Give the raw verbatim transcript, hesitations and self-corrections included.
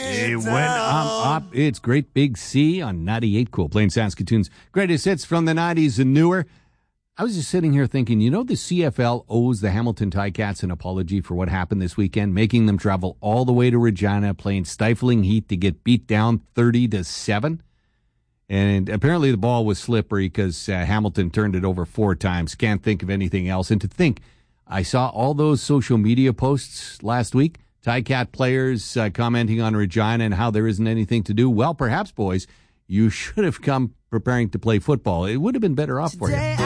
It went um, up. It's Great Big Sea on ninety-eight Cool. Playing Saskatoon's greatest hits from the nineties and newer. I was just sitting here thinking, you know, the C F L owes the Hamilton Ticats an apology for what happened this weekend, making them travel all the way to Regina, playing stifling heat to get beat down thirty to seven. And apparently the ball was slippery because uh, Hamilton turned it over four times. Can't think of anything else. And to think, I saw all those social media posts last week, Ticat players uh, commenting on Regina and how there isn't anything to do. Well, perhaps, boys, you should have come preparing to play football. It would have been better off for you.